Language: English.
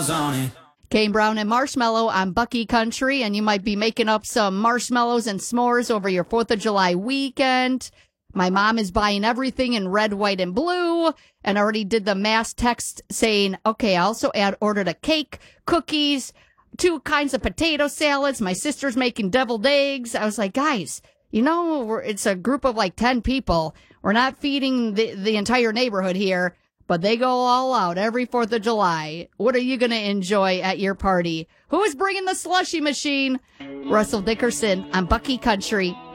smiles on it. Kane Brown and Marshmallow on Bucky Country, and you might be making up some marshmallows and s'mores over your 4th of July weekend. My mom is buying everything in red, white, and blue, and already did the mass text saying, okay, I also ordered a cake, cookies, 2 kinds of potato salads. My sister's making deviled eggs. I was like, guys, it's a group of like 10 people. We're not feeding the entire neighborhood here. But they go all out every 4th of July. What are you going to enjoy at your party? Who is bringing the slushy machine? Russell Dickerson on Bucky Country.